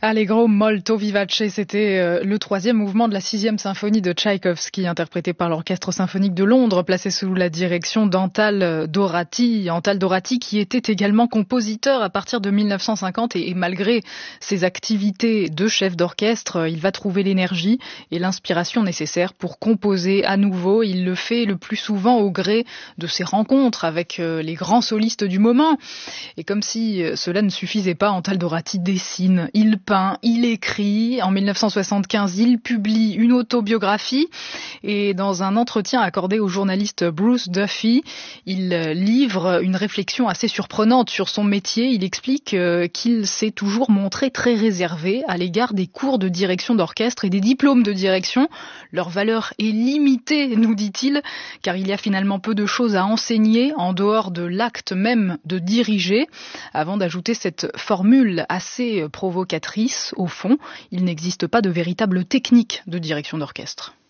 Allegro molto vivace, c'était le troisième mouvement de la 6e symphonie de Tchaïkovski, interprété par l'Orchestre symphonique de Londres, placé sous la direction d'Antal Dorati. Antal Dorati qui était également compositeur à partir de 1950 et malgré ses activités de chef d'orchestre, il va trouver l'énergie et l'inspiration nécessaires pour composer à nouveau. Il le fait le plus souvent au gré de ses rencontres avec les grands solistes du moment. Et comme si cela ne suffisait pas, Antal Dorati dessine, il peint, il écrit. En 1975, il publie une autobiographie et dans un entretien accordé au journaliste Bruce Duffy, il livre une réflexion assez surprenante sur son métier. Il explique qu'il s'est toujours montré très réservé à l'égard des cours de direction d'orchestre et des diplômes de direction. Leur valeur est limitée, nous dit-il, car il y a finalement peu de choses à enseigner en dehors de l'acte même de diriger. Avant d'ajouter cette formule assez provocatrice, au fond, il n'existe pas de véritable technique de direction d'orchestre.